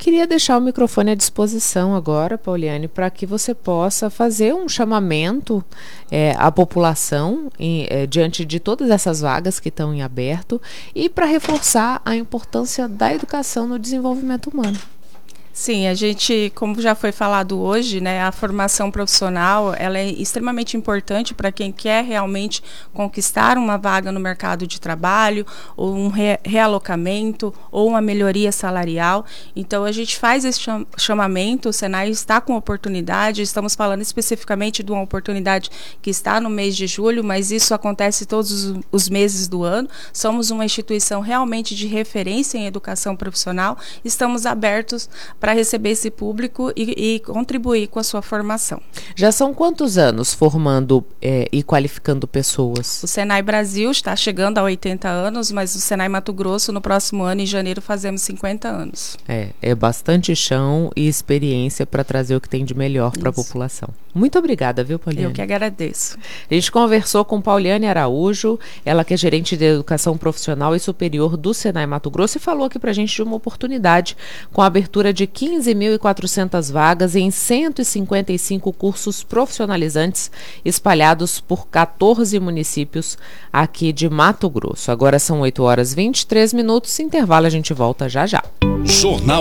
Queria deixar o microfone à disposição agora, Pauliane, para que você possa fazer um chamamento à população diante de todas essas vagas que estão em aberto e para reforçar a importância da educação no desenvolvimento humano. Sim, a gente, como já foi falado hoje, né, a formação profissional ela é extremamente importante para quem quer realmente conquistar uma vaga no mercado de trabalho, ou um realocamento, ou uma melhoria salarial. Então, a gente faz esse chamamento, o Senai está com oportunidade, estamos falando especificamente de uma oportunidade que está no mês de julho, mas isso acontece todos os meses do ano. Somos uma instituição realmente de referência em educação profissional, estamos abertos para receber esse público e contribuir com a sua formação. Já são quantos anos formando e qualificando pessoas? O Senai Brasil está chegando a 80 anos, mas o Senai Mato Grosso, no próximo ano, em janeiro, fazemos 50 anos. É bastante chão e experiência para trazer o que tem de melhor para a população. Muito obrigada, viu, Pauliane? Eu que agradeço. A gente conversou com Pauliane Araújo, ela que é gerente de educação profissional e superior do Senai Mato Grosso, e falou aqui para a gente de uma oportunidade com a abertura de 15.400 vagas em 155 cursos profissionalizantes espalhados por 14 municípios aqui de Mato Grosso. Agora são 8h23, intervalo, a gente volta já já. Jornal